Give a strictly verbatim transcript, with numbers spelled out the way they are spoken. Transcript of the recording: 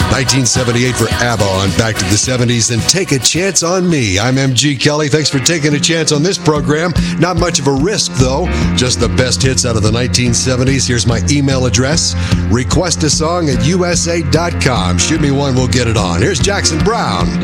nineteen seventy-eight for ABBA on Back to the seventies and Take a Chance on Me. I'm M G Kelly. Thanks for taking a chance on this program. Not much of a risk, though. Just the best hits out of the nineteen seventies. Here's my email address. Request a song at U S A dot com. Shoot me one, we'll get it on. Here's Jackson Browne.